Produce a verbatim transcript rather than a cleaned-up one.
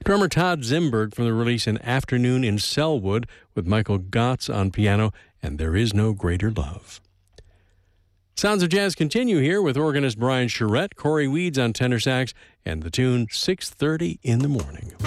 Drummer Todd Zimberg from the release An Afternoon in Selwood with Michael Gotts on piano and There Is No Greater Love. Sounds of Jazz continue here with organist Brian Charette, Corey Weeds on tenor sax, and the tune six thirty in the morning.